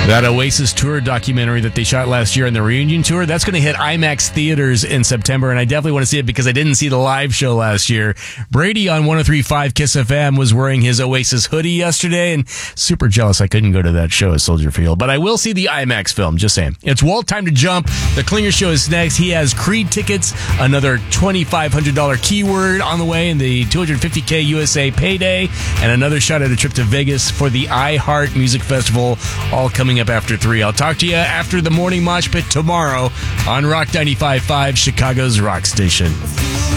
That Oasis tour documentary that they shot last year on the reunion tour, that's going to hit IMAX theaters in September, and I definitely want to see it because I didn't see the live show last year. Brady on 103.5 KISS FM was wearing his Oasis hoodie yesterday, and super jealous I couldn't go to that show at Soldier Field. But I will see the IMAX film, just saying. It's Walt, time to jump. The Klinger Show is next. He has Creed tickets, another $2,500 keyword on the way in the $250K USA payday, and another shot at a trip to Vegas for the iHeart Music Festival, all coming up after 3. I'll talk to you after the morning mosh pit tomorrow on Rock 95.5, Chicago's rock station.